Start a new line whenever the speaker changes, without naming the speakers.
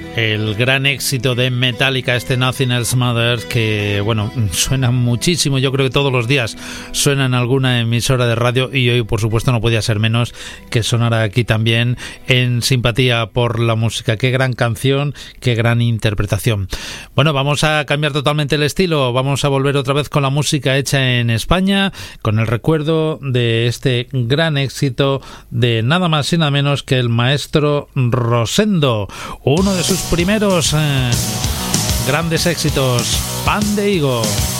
El gran éxito de Metallica, este Nothing Else Matters, que bueno, suena muchísimo, yo creo que todos los días suena en alguna emisora de radio, y hoy por supuesto no podía ser menos que sonara aquí también en Simpatía por la Música. Qué gran canción, qué gran interpretación. Bueno, vamos a cambiar totalmente el estilo, vamos a volver otra vez con la música hecha en España, con el recuerdo de este gran éxito de nada más y nada menos que el maestro Rosendo, uno de sus primeros grandes éxitos, Pan de Higo.